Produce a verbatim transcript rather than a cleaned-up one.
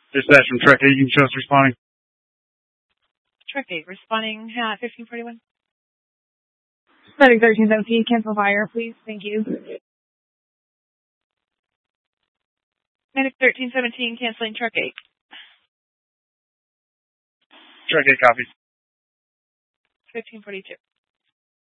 Dispatch from Truck eight, you can show us responding. Truck eight, responding at fifteen forty-one. Medic thirteen seventeen, cancel fire, please. Thank you. Medic thirteen seventeen, canceling Truck eight. Truck eight copies. fifteen forty-two.